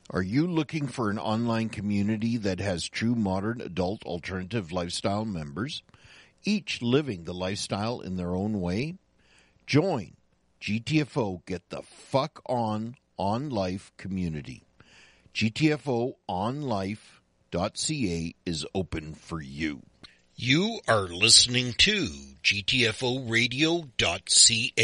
Are you looking for an online community that has true modern adult alternative lifestyle members, each living the lifestyle in their own way? Join GTFO Get the Fuck On Life community. GTFOonlife.ca is open for you. You are listening to GTFOradio.ca.